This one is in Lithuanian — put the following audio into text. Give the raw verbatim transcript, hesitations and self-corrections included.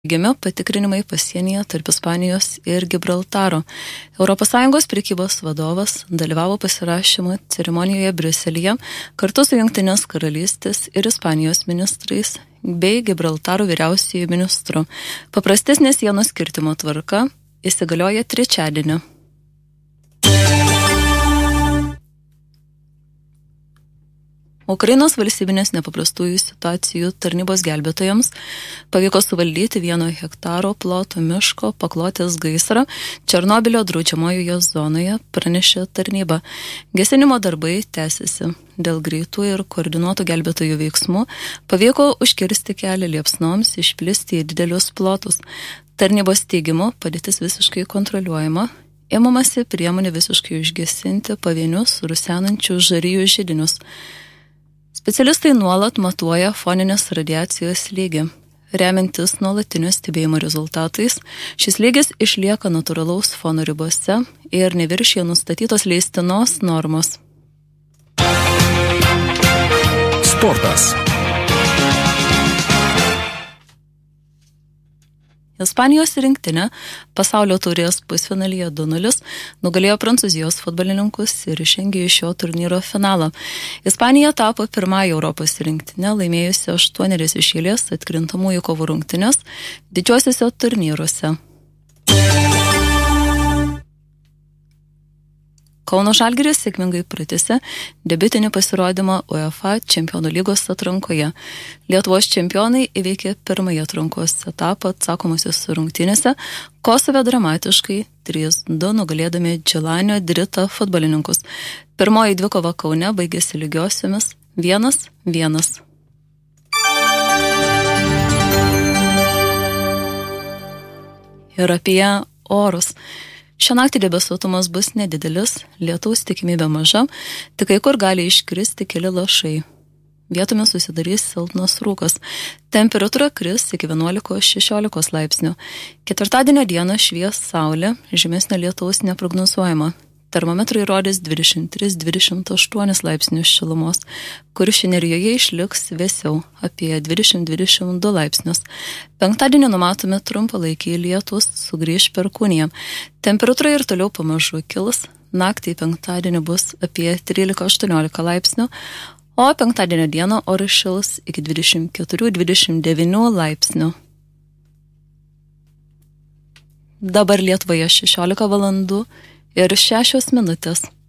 Gimė patikrinimai pasienyje tarp Ispanijos ir Gibraltaro. Europos Sąjungos prekybos vadovas dalyvavo pasirašymo ceremonijoje Briuselyje kartu su Jungtinės karalystės ir Ispanijos ministrais bei Gibraltaro vyriausiųjų ministru. Paprastesnė sienos kirtimo tvarka įsigalioja trečiadienį. Ukrainos valstybinės nepaprastųjų situacijų tarnybos gelbėtojams pavyko suvaldyti vieno hektaro ploto miško paklotės gaisrą Černobylio draudžiamojoje zonoje, pranešė tarnyba. Gesinimo darbai tęsiasi. Dėl greitų ir koordinuotų gelbėtojų veiksmų pavyko užkirsti kelią liepsnoms išplisti į didelius plotus. Tarnybos teigimu padėtis visiškai kontroliuojama. Imamasi priemonė visiškai užgesinti pavienius rusenančių žarijų židinius. Specialistai nuolat matuoja foninės radiacijos lygį. Remiantis nuolatinio stebėjimo rezultatais, šis lygis išlieka natūralaus fono ribose ir neviršija nustatytos leistinos normos. Sportas. Ispanijos rinktinė pasaulio taurės pusfinalyje du nulis nugalėjo prancūzijos futbolininkus ir išžengė iš šio turnyro finalą. Ispanija tapo pirmąją Europos rinktinę, laimėjusi aštuoneris iš eilės atkrintamųjų kovų rungtynes didžiuosiuose turnyruose. Kauno Žalgiris sėkmingai pratęsė debiutinį pasirodymą UEFA Čempionų lygos atrankoje. Lietuvos čempionai įveikė pirmąjį atrankos etapą atsakomosiose rungtynėse Kosove dramatiškai trys du nugalėdami Džilanio Drita futbolininkus. Pirmoji dvikova Kaune baigėsi lygiosiomis vienas vienas. Ir apie orus. Šią naktį debesuotumas bus nedidelis, lietaus tikimybė maža, tik kai kur gali iškristi keli lašai. Vietomis susidarys silpnas rūkas. Temperatūra kris iki vienuolikos šešiolikos laipsnių. Ketvirtadienio dieną švies saulė, žymesnio lietaus neprognozuojama. Termometrai rodys dvidešimt tris dvidešimt aštuonis laipsnius šilumos, Kuršių Nerijoje išliks vėsiau apie dvidešimt dvidešimt du laipsnius. Penktadienį numatomi trumpalaikiai lietūs sugrįš Perkūniją. Temperatūra ir toliau pamažu kils, naktį penktadienį bus apie trylika aštuoniolika laipsnių, o penktadienio dieną oras šils iki dvidešimt keturi dvidešimt devyni laipsnių. Dabar Lietuvoje šešiolika valandų ir šešios minutės.